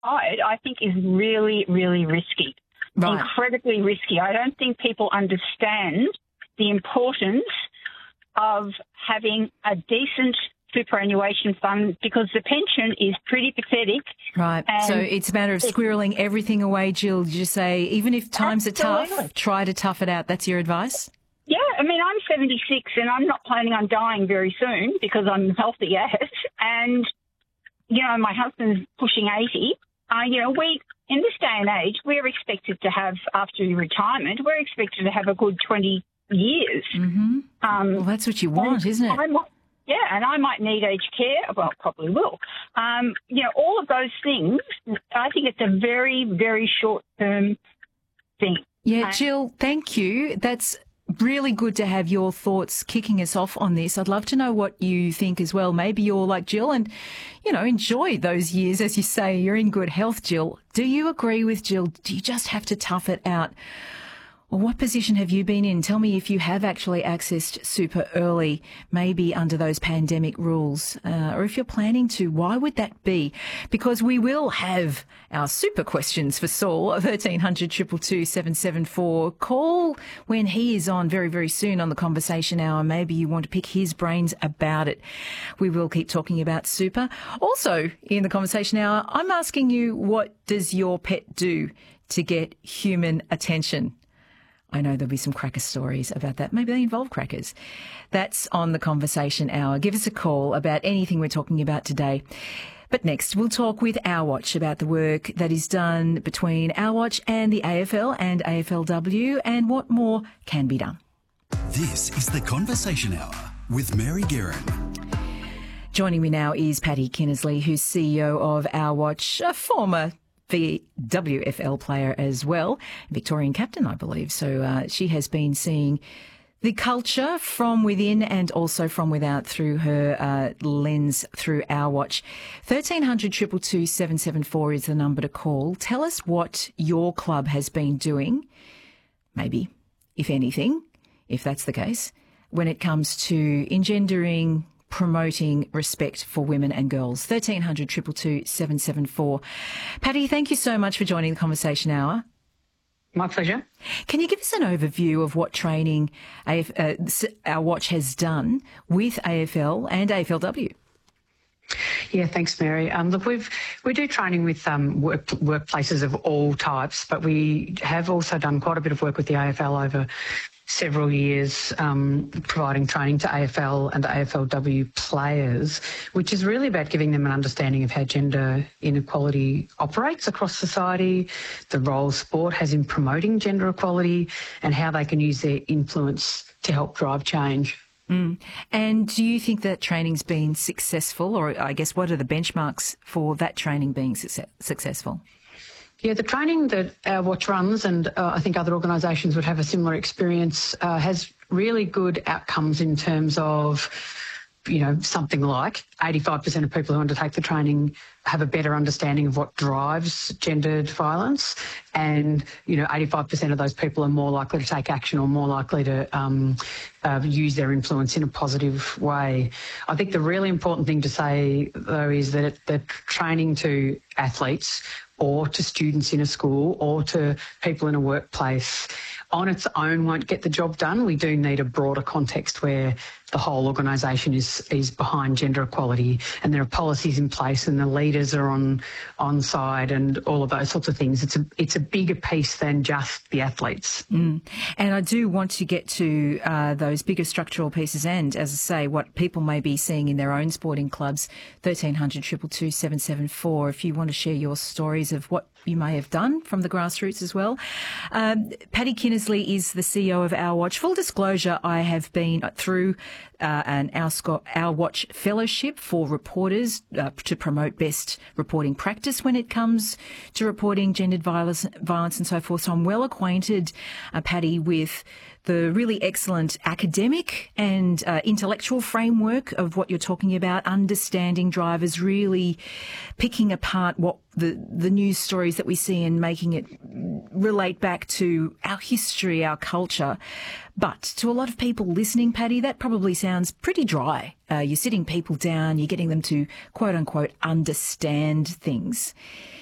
I think is really, really risky, incredibly risky. I don't think people understand the importance of having a decent superannuation fund because the pension is pretty pathetic. Right. So it's a matter of squirreling everything away, Jill. You just say, even if times are tough, try to tough it out. That's your advice? Yeah. I mean, I'm 76 and I'm not planning on dying very soon because I'm healthy yet. And, you know, my husband's pushing 80. In this day and age, we're expected to have, after retirement, we're expected to have a good 20 years. Mm-hmm. Well, that's what you want, isn't it? And I might need aged care. Well, probably will. All of those things, I think it's a very, very short-term thing. Yeah, Jill, thank you. That's really good to have your thoughts kicking us off on this. I'd love to know what you think as well. Maybe you're like Jill and, enjoy those years. As you say, you're in good health, Jill. Do you agree with Jill? Do you just have to tough it out? Well, what position have you been in? Tell me if you have actually accessed super early, maybe under those pandemic rules, or if you're planning to. Why would that be? Because we will have our super questions for Saul, 1300 222 774. Call when he is on very, very soon on the Conversation Hour. Maybe you want to pick his brains about it. We will keep talking about super. Also, in the Conversation Hour, I'm asking you, what does your pet do to get human attention? I know there'll be some cracker stories about that. Maybe they involve crackers. That's on the Conversation Hour. Give us a call about anything we're talking about today. But next, we'll talk with Our Watch about the work that is done between Our Watch and the AFL and AFLW and what more can be done. This is the Conversation Hour with Mary Guerin. Joining me now is Paddy Kinnersley, who's CEO of Our Watch, a former WFL player as well, Victorian captain, I believe. So she has been seeing the culture from within and also from without through her lens through Our Watch. 1300 222 774 is the number to call. Tell us what your club has been doing, maybe, if anything, if that's the case, when it comes to engendering, promoting respect for women and girls. 1300 222 774. Paddy, thank you so much for joining the Conversation Hour. My pleasure. Can you give us an overview of what training Our Watch has done with AFL and AFLW? Yeah, thanks, Mary. Look, we do training with workplaces of all types, but we have also done quite a bit of work with the AFL over several years, providing training to AFL and AFLW players, which is really about giving them an understanding of how gender inequality operates across society, the role sport has in promoting gender equality, and how they can use their influence to help drive change. And do you think that training's been successful, or I guess what are the benchmarks for that training being successful? Yeah, the training that Our Watch runs, and I think other organisations would have a similar experience, has really good outcomes in terms of, something like 85% of people who undertake the training have a better understanding of what drives gendered violence, and 85% of those people are more likely to take action or more likely to use their influence in a positive way. I think the really important thing to say, though, is that the training to athletes or to students in a school or to people in a workplace on its own won't get the job done. We do need a broader context where the whole organisation is behind gender equality and there are policies in place and the leaders are on side and all of those sorts of things. It's a bigger piece than just the athletes. And I do want to get to those bigger structural pieces and, as I say, what people may be seeing in their own sporting clubs. 1300 222 774 if you want to share your stories of what you may have done from the grassroots as well. Paddy Kinnersley is the CEO of Our Watch. Full disclosure, I have been through an Our Watch fellowship for reporters to promote best reporting practice when it comes to reporting gendered violence and so forth. So I'm well acquainted, Paddy, with the really excellent academic and intellectual framework of what you're talking about, understanding drivers, really picking apart what the news stories that we see and making it relate back to our history, our culture. But to a lot of people listening, Paddy, that probably sounds pretty dry. You're sitting people down, you're getting them to, quote unquote, understand things.